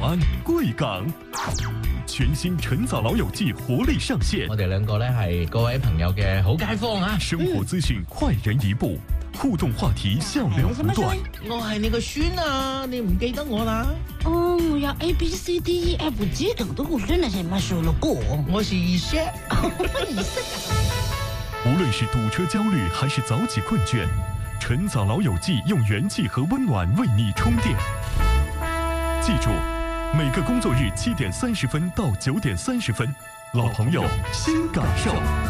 安、贵港。全新晨早老友記活力上線， 我哋兩個咧係各位朋友嘅好街坊啊！ 生活資訊快人一步，互動話題笑料不斷。 我係你個孫啊，你唔記得我啦？ 哦，我要 ABCDEFG 等的我真的是乜數了過。 我是二姐。 無論是堵車焦慮還是早起困倦，晨早老友記用元氣和溫暖為你充電。記住，每個工作日7點30分到9點30分，老朋友先感受。